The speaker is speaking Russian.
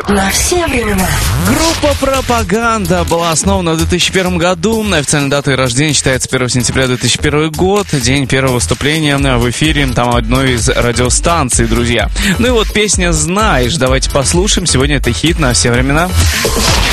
На все времена. Группа «Пропаганда» была основана в 2001 году. Официальной датой рождения считается 1 сентября 2001 год, день первого выступления в эфире там одной из радиостанций, друзья. Ну и вот песня «Знаешь», давайте послушаем. Сегодня это хит на все времена.